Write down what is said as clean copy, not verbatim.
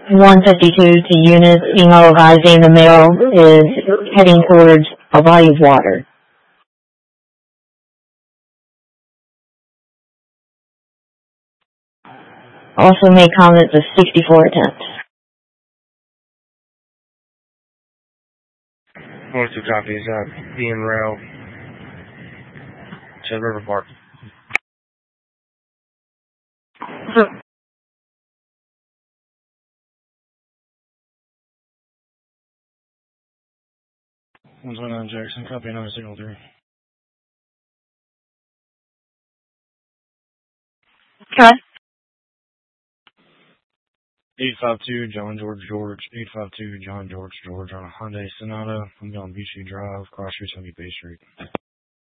152 to unit, email advising the mail is heading towards a body of water. Also made comments of 64 attempts. 42 copies, being rail, to River Park. One's 19 Jackson, copy another signal 3. Okay. 852 John George George, 852 John George George on a Hyundai Sonata. I'm going Beachy Drive, Cross Street, 70 Bay Street.